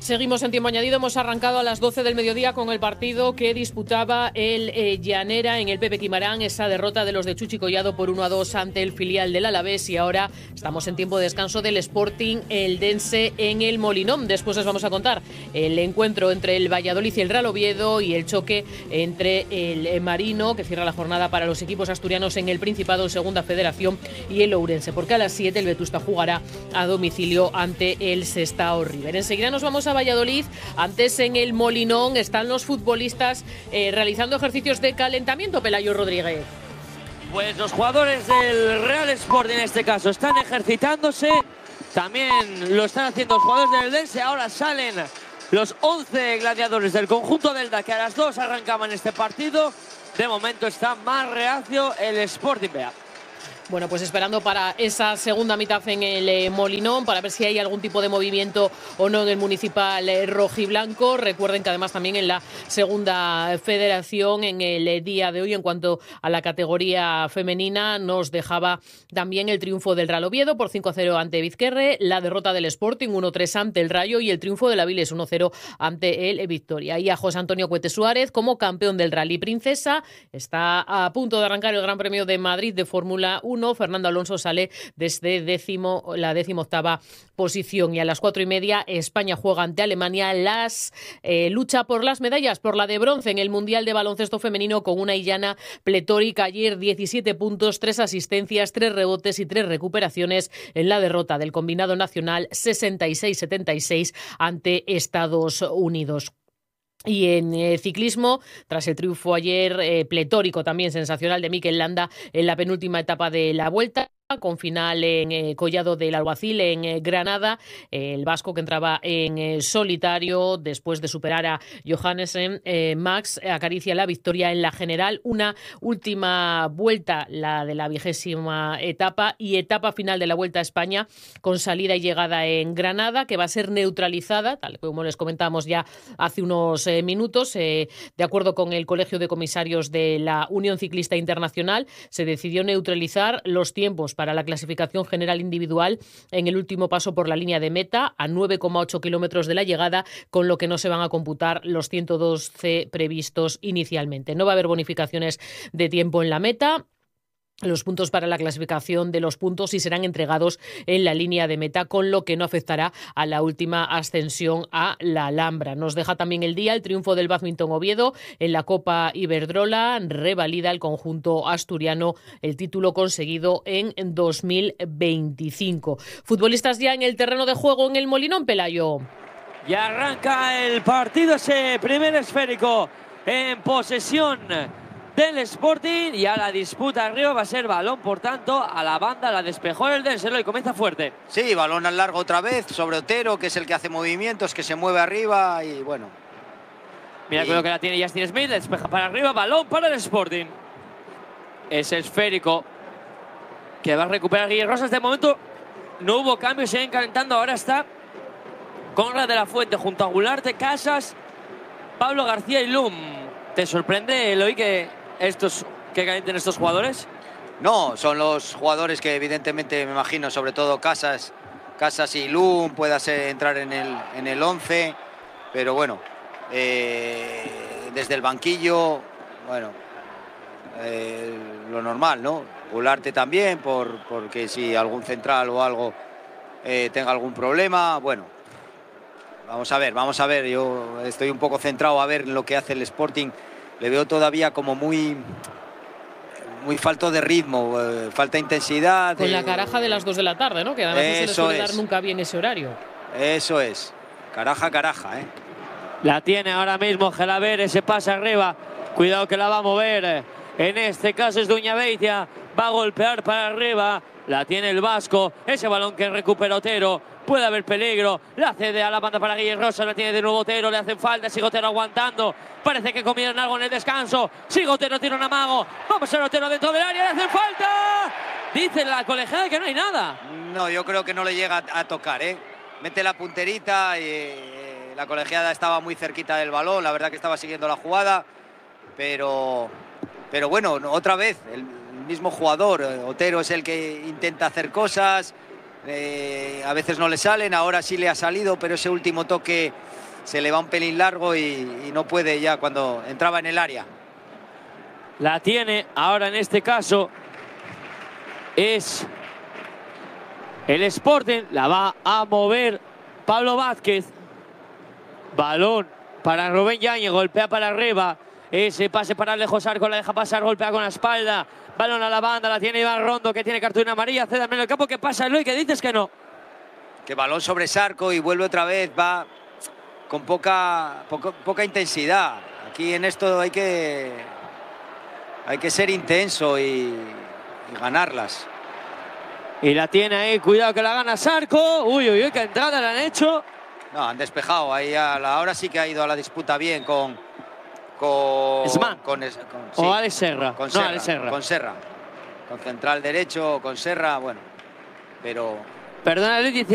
Seguimos en tiempo añadido, hemos arrancado a las 12 del mediodía con el partido que disputaba el Llanera en el Pepe Quimarán, esa derrota de los de Chuchi Collado por 1-2 ante el filial del Alavés, y ahora estamos en tiempo de descanso del Sporting Eldense en el Molinón. Después les vamos a contar el encuentro entre el Valladolid y el Real Oviedo y el choque entre el Marino, que cierra la jornada para los equipos asturianos en el Principado en Segunda Federación, y el Ourense, porque a las 7 el Vetusta jugará a domicilio ante el Sestao River. Enseguida nos vamos a Valladolid. Antes, en el Molinón están los futbolistas realizando ejercicios de calentamiento. Pelayo Rodríguez. Pues los jugadores del Real Sporting en este caso están ejercitándose. También lo están haciendo los jugadores del Eldense. Ahora salen los 11 gladiadores del conjunto del DA, que a las 2 arrancaban este partido. De momento está más reacio el Sporting B. Bueno, pues esperando para esa segunda mitad en el Molinón, para ver si hay algún tipo de movimiento o no en el municipal rojiblanco. Recuerden que además también en la segunda federación, en el día de hoy, en cuanto a la categoría femenina, nos dejaba también el triunfo del Real Oviedo por 5-0 ante Vizquerre, la derrota del Sporting 1-3 ante el Rayo y el triunfo del Avilés 1-0 ante el Victoria. Y a José Antonio Cuete Suárez como campeón del Rally Princesa. Está a punto de arrancar el Gran Premio de Madrid de Fórmula 1. Fernando Alonso sale desde la 18ª posición, y a las 4:30 España juega ante Alemania lucha por las medallas, por la de bronce en el Mundial de Baloncesto Femenino, con una Illana pletórica ayer, 17 puntos, 3 asistencias, 3 rebotes y 3 recuperaciones en la derrota del combinado nacional 66-76 ante Estados Unidos. Y en ciclismo, tras el triunfo ayer pletórico, también sensacional, de Mikel Landa en la penúltima etapa de la Vuelta, con final en Collado del Alguacil, en Granada, el vasco, que entraba en solitario después de superar a Johannesen, Max acaricia la victoria en la general. Una última vuelta, la de la 20ª etapa, y etapa final de la Vuelta a España, con salida y llegada en Granada, que va a ser neutralizada, tal como les comentábamos ya hace unos minutos. De acuerdo con el Colegio de Comisarios de la Unión Ciclista Internacional, se decidió neutralizar los tiempos para la clasificación general individual en el último paso por la línea de meta, a 9,8 kilómetros de la llegada, con lo que no se van a computar los 112 previstos inicialmente. No va a haber bonificaciones de tiempo en la meta. Los puntos para la clasificación de los puntos y serán entregados en la línea de meta, con lo que no afectará a la última ascensión a la Alhambra. Nos deja también el día el triunfo del Bádminton Oviedo en la Copa Iberdrola. Revalida el conjunto asturiano el título conseguido en 2025. Futbolistas ya en el terreno de juego en el Molinón, Pelayo. Y arranca el partido, ese primer esférico en posesión del Sporting, y a la disputa arriba va a ser balón, por tanto, a la banda. La despejó el Denselo y comienza fuerte. Sí, balón al largo otra vez sobre Otero, que es el que hace movimientos, que se mueve arriba, y bueno. Mira, creo que la tiene Justin Smith, despeja para arriba, balón para el Sporting. Ese esférico que va a recuperar Guillermo Rosas. De momento no hubo cambios, siguen calentando. Ahora está Conrad de la Fuente junto a Gularte, Casas, Pablo García y Lum. ¿Te sorprende, Eloy, que calienten estos jugadores? No, son los jugadores que evidentemente, me imagino, sobre todo Casas y Lum pueda entrar en el 11, pero bueno, desde el banquillo, bueno, lo normal, ¿no? Gularte también, porque si algún central o algo tenga algún problema, bueno. Vamos a ver, yo estoy un poco centrado a ver lo que hace el Sporting. Le veo todavía como muy falto de ritmo, falta intensidad. Con la caraja de las 2 de la tarde, ¿no? Que además no se le suele dar nunca bien ese horario. Eso es, caraja, ¿eh? La tiene ahora mismo Gelaber, ese pase arriba. Cuidado que la va a mover. En este caso es Duñabeitia, va a golpear para arriba. La tiene el vasco, ese balón que recupera Otero. Puede haber peligro, la cede a la banda para Guillermo Rosa, la tiene de nuevo Otero, le hacen falta, sigue Otero aguantando, parece que comieron algo en el descanso, sigue Otero, tiene un amago, vamos a ver Otero dentro del área, le hacen falta, dice la colegiada que no hay nada. No, yo creo que no le llega a tocar, mete la punterita y la colegiada estaba muy cerquita del balón, la verdad que estaba siguiendo la jugada, pero bueno, otra vez, el mismo jugador, Otero es el que intenta hacer cosas. A veces no le salen, ahora sí le ha salido, pero ese último toque se le va un pelín largo y no puede ya cuando entraba en el área. La tiene ahora en este caso es el Sporting, la va a mover Pablo Vázquez. Balón para Rubén Yáñez, golpea para arriba. Ese pase para Alejo Sarco, la deja pasar, golpea con la espalda. Balón a la banda, la tiene Iván Rondo, que tiene cartulina amarilla. Cede en el campo. ¿Qué pasa, Eloy? Que dices que no. Que balón sobre Sarco y vuelve otra vez, va con poca intensidad. Aquí en esto hay que ser intenso y ganarlas. Y la tiene ahí, cuidado que la gana Sarco. Uy, uy, uy, qué entrada le han hecho. No, han despejado. Ahí ahora sí que ha ido a la disputa bien con Sman. Sí, o Alex Serra. Con Serra, no, Alex Serra. Con Serra. Con central derecho, con Serra, bueno. Pero Perdona, Luis,